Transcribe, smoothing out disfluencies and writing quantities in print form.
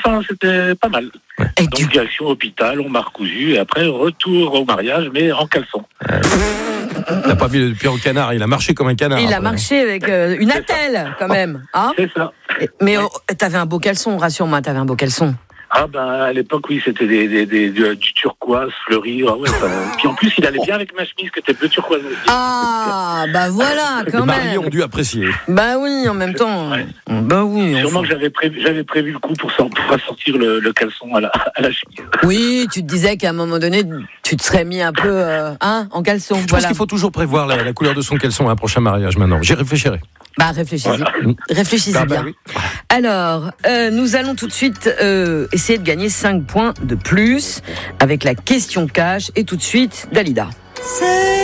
ça, c'était pas mal. Ouais. Donc, direction hôpital, on m'a recousu, et après, retour au mariage, mais en caleçon. T'as pas vu le Pierre au canard, il a marché comme un canard. Il a après. marché avec une attelle, quand même. Hein, C'est ça. mais t'avais un beau caleçon, rassure-moi, t'avais un beau caleçon. Ah ben à l'époque oui c'était du turquoise fleuri. Ah ouais, puis en plus il allait bien avec ma chemise qui était bleu turquoise aussi. Ah bah voilà quand Les mariés même. ont dû apprécier. Bah oui en même temps. Ouais. Bah oui. Sûrement Enfin. que j'avais prévu le coup pour sortir le caleçon à la chemise. Oui, tu te disais qu'à un moment donné tu te serais mis un peu en caleçon. Je pense qu'il faut toujours prévoir la couleur de son caleçon à un prochain mariage maintenant. J'y réfléchirai. Bah réfléchissez, Voilà. réfléchissez bien. Oui. Alors, nous allons tout de suite essayer de gagner 5 points de plus avec la question cash et tout de suite Dalida.